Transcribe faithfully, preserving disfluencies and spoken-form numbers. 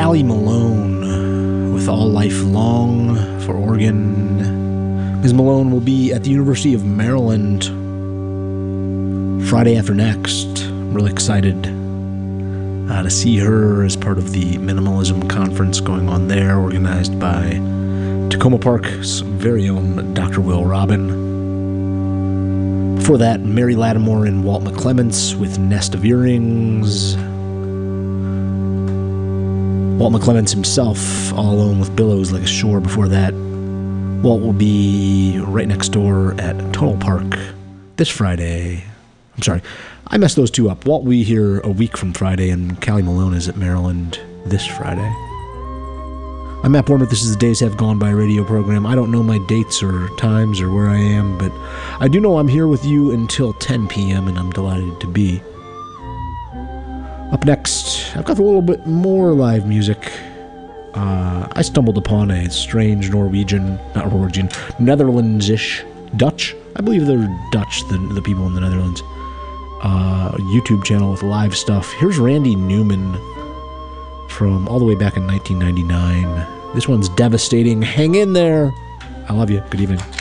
Callie Malone with All Life Long for organ. Miz Malone will be at the University of Maryland Friday after next. I'm really excited uh, to see her as part of the Minimalism Conference going on there, organized by Tacoma Park's very own Doctor Will Robin. Before that, Mary Lattimore and Walt McClements with Nest of Earrings. Walt McClements himself, all alone with Billows Like a Shore. Before that, Walt will be right next door at Tonal Park this Friday. I'm sorry, I messed those two up. Walt will be here a week from Friday, and Callie Malone is at Maryland this Friday. I'm Matt Bournemouth. This is the Days Have Gone By radio program. I don't know my dates or times or where I am, but I do know I'm here with you until ten p.m., and I'm delighted to be. Up next, I've got a little bit more live music. Uh, I stumbled upon a strange Norwegian, not Norwegian, Netherlands-ish, Dutch. I believe they're Dutch, the, the people in the Netherlands. Uh, YouTube channel with live stuff. Here's Randy Newman from all the way back in nineteen ninety-nine. This one's devastating. Hang in there. I love you. Good evening.